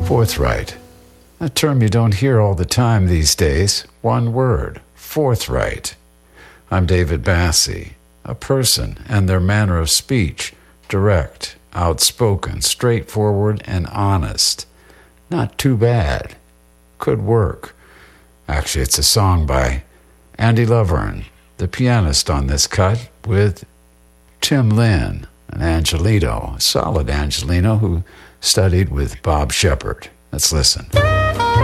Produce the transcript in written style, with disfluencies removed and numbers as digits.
Forthright. A term you don't hear all the time these days. One word. Forthright. I'm David Bassi. A person and their manner of speech. Direct, outspoken, straightforward, and honest. Not too bad. Could work. Actually, it's a song by Andy Lovern, the pianist on this cut, with Tim Lynn, an Angelino, a solid Angelino who studied with Bob Shepard. Let's listen.